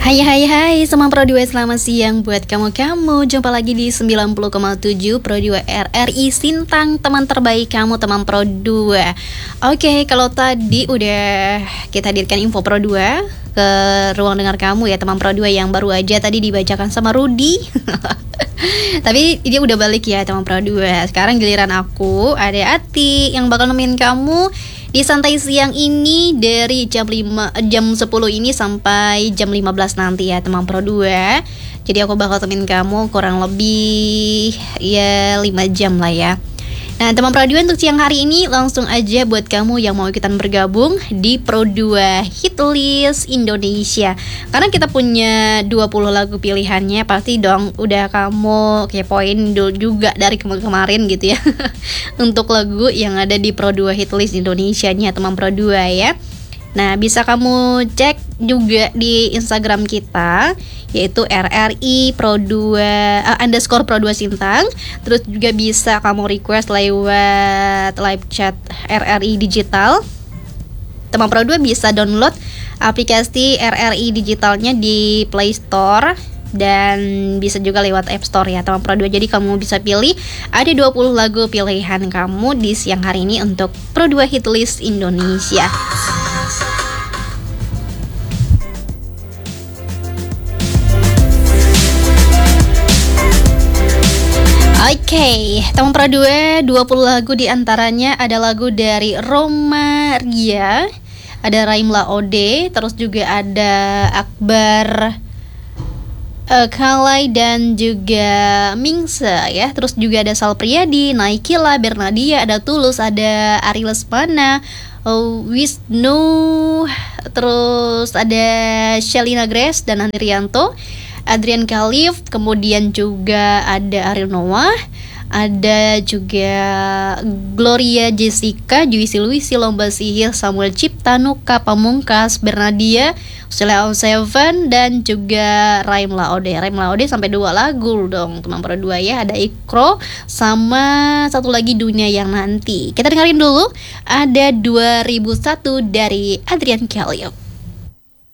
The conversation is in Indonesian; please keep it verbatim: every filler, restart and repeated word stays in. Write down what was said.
Hai hai hai, semua Pro dua, selamat siang buat kamu-kamu. Jumpa lagi di sembilan puluh koma tujuh Pro dua R R I Sintang, teman terbaik kamu, teman Pro dua. Oke, kalau tadi udah kita hadirkan info Pro dua ke ruang dengar kamu ya, teman Pro dua yang baru aja tadi dibacakan sama Rudy. Tapi dia udah balik ya, teman Pro dua. Sekarang giliran aku, ada Ati yang bakal nemenin kamu di santai siang ini dari jam lima, jam sepuluh ini sampai jam lima belas nanti ya, teman Pro dua. Jadi aku bakal temenin kamu kurang lebih ya lima jam lah ya. Nah, teman Pro dua, untuk siang hari ini langsung aja buat kamu yang mau ikutan bergabung di Pro dua Hitlist Indonesia. Karena kita punya dua puluh lagu pilihannya, pasti dong udah kamu kepoin dulu juga dari kemarin gitu ya. Untuk lagu yang ada di Pro dua Hitlist Indonesia-nya teman Pro dua ya. Nah, bisa kamu cek juga di Instagram kita, yaitu R R I Pro dua uh, underscore Pro dua Sintang. Terus juga bisa kamu request lewat live chat R R I Digital. Teman Pro dua bisa download aplikasi R R I Digitalnya di Play Store dan bisa juga lewat App Store ya, teman Pro dua. Jadi kamu bisa pilih, ada dua puluh lagu pilihan kamu di siang hari ini untuk Pro dua Hitlist Indonesia. Oke, okay, teman Pro dua, dua puluh lagu diantaranya ada lagu dari Roma Ria, ada Raim Laode, terus juga ada Akbar uh, Kalai dan juga Mingsa ya. Terus juga ada Sal Priadi, Naikila, Bernadia, ada Tulus, ada Ari Lesmana, uh, Wisnu, terus ada Shelina Grace dan Andrianto, Adrian Khalif, kemudian juga ada Ariel Noah, ada juga Gloria Jessica, Juicy Luisi, Lomba Sihir, Samuel Cipta, Nuka Pamungkas, Bernadia, Sheila Seven, dan juga Raim Laode. Raim Laode sampai dua lagu dong, teman Pro dua ya. Ada Ikro sama satu lagi Dunia Yang Nanti. Kita dengerin dulu, ada dua ribu satu dari Adrian Khalif.